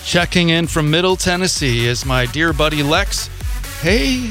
Checking in from Middle Tennessee is my dear buddy Lex. Hey,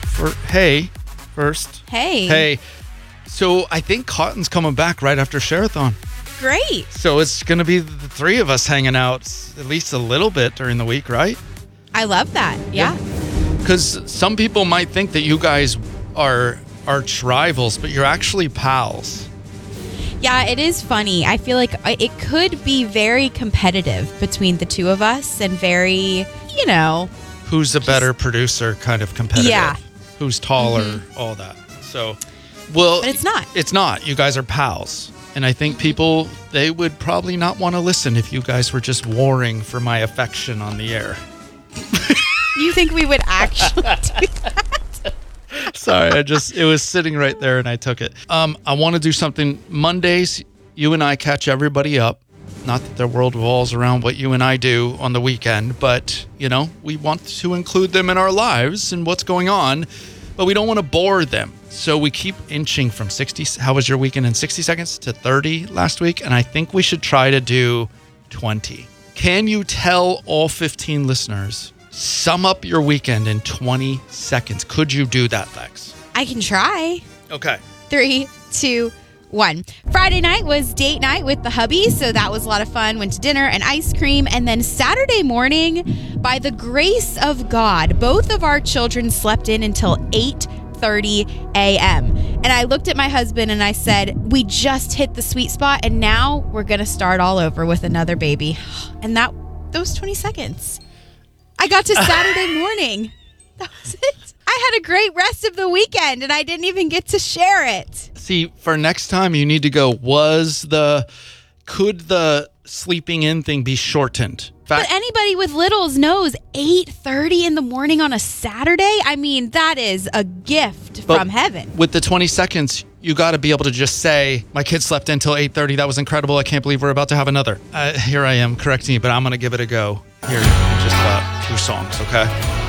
first. Hey. So I think Cotton's coming back right after Share-a-thon. Great. So it's going to be the three of us hanging out at least a little bit during the week, right? I love that. Yeah. Because some people might think that you guys are arch rivals, but you're actually pals. Yeah, it is funny. I feel like it could be very competitive between the two of us and very, Who's the better producer kind of competitive? Yeah. Who's taller, all that. So, well. But it's not. It's not. You guys are pals. And I think people, they would probably not want to listen if you guys were just warring for my affection on the air. You think we would actually do that? Sorry, it was sitting right there and I took it. I want to do something. Mondays, you and I catch everybody up. Not that their world revolves around what you and I do on the weekend, but, we want to include them in our lives and what's going on, but we don't want to bore them. So we keep inching from 60. How was your weekend in 60 seconds to 30 last week? And I think we should try to do 20. Can you tell all 15 listeners, sum up your weekend in 20 seconds? Could you do that, Lex? I can try. Okay. 3, 2, 1. Friday night was date night with the hubby, so that was a lot of fun. Went to dinner and ice cream. And then Saturday morning, by the grace of God, both of our children slept in until 8:30 a.m. And I looked at my husband and I said, we just hit the sweet spot and now we're going to start all over with another baby. And those 20 seconds. I got to Saturday morning. That was it. I had a great rest of the weekend and I didn't even get to share it. See, for next time you need to go, could the sleeping in thing be shortened? But anybody with littles knows 8:30 in the morning on a Saturday. I mean, that is a gift from heaven. With the 20 seconds, you got to be able to just say, my kid slept until 8:30. That was incredible. I can't believe we're about to have another. Here I am correcting you, but I'm going to give it a go. Here, just about 2 songs, okay?